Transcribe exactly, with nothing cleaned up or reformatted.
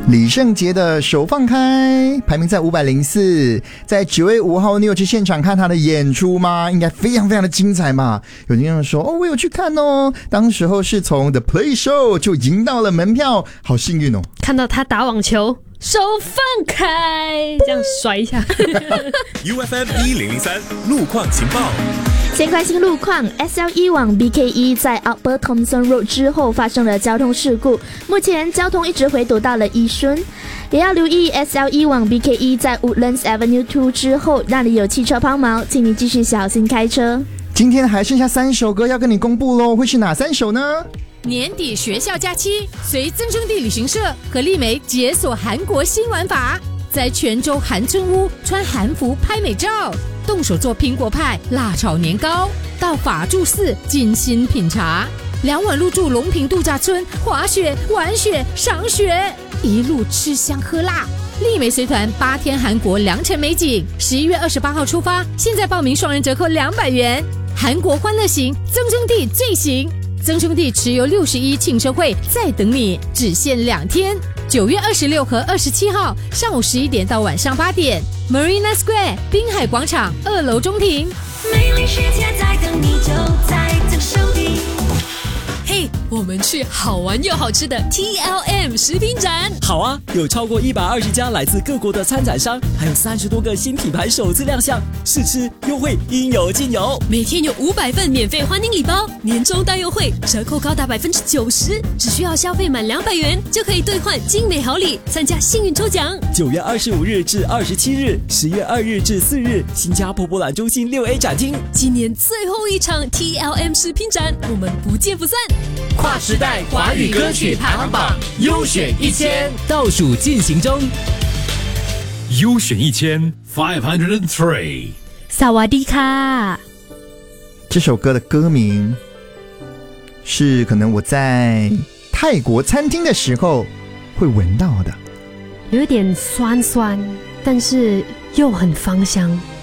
李圣杰的手放开排名在五百零四，在九月五号你有去现场看他的演出吗？应该非常非常的精彩嘛。有听众说哦我有去看哦，当时候是从 The Play Show 就赢到了门票，好幸运哦。 看到他打网球手放开这样甩一下 U F M 一零零三路况情报。 先关心路况 ，S L E 往 B K E 在 Upper Thomson Road 之后发生了交通事故，目前交通一直回堵到了宜顺。也要留意 S L E 往 B K E 在 Woodlands Avenue 二之后，那里有汽车抛锚，请你继续小心开车。 今天还剩下三首歌要跟你公布咯，会是哪三首呢？ 年底学校假期，随增生地旅行社和丽梅解锁韩国新玩法，在泉州韩村屋穿韩服拍美照，动手做苹果派、辣炒年糕，到法住寺精心品茶，两晚入住龙坪度假村，滑雪、玩雪、赏雪，一路吃香喝辣。丽梅随团八天韩国良辰美景，十一月二十八号出发，现在报名双人折扣两百元。韩国欢乐行，增生地最行。增生地持有六十一庆车会在等你，只限两天，九月二十六和二十七号上午十一点到晚上八点 Marina Square 滨海广场二楼中庭。 美丽世界在等你，就在增生地。 嘿、hey, 我们去好玩又好吃的 T L M 食品展。 好啊，有超过一百二十家来自各国的参展商，还有三十多个新品牌首次亮相，试吃优惠应有尽有。 每天有五百份免费欢迎礼包，年终大优惠，折扣高达百分之九十，只需要消费满两百元就可以兑换精美好礼，参加幸运抽奖。 九月二十五日至二十七日，十月二日至四日，新加坡博览中心六 A 展厅。 今年最后一场 T L M 食品展，我们不见不散。 跨时代华语歌曲排行榜优选一千倒数进行中。 优选一千 five hundred three。 萨瓦迪卡， 这首歌的歌名是可能我在泰国餐厅的时候会闻到的， 有点酸酸，但是又很芳香。